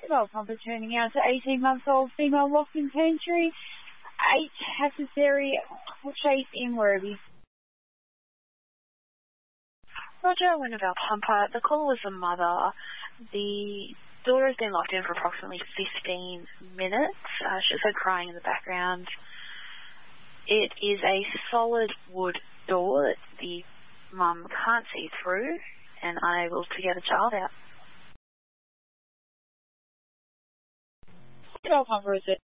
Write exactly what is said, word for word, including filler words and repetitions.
Well, pumper turning out to eighteen-month-old female lost in pantry. Eight Hassaseri Chase in Werribee. Roger, Winnebelle Pumper. The caller was the mother. The daughter has been locked in for approximately fifteen minutes. Uh, she's heard crying in the background. It is a solid wood door that the mum can't see through and unable to get a child out. Winnebelle Pumper is it?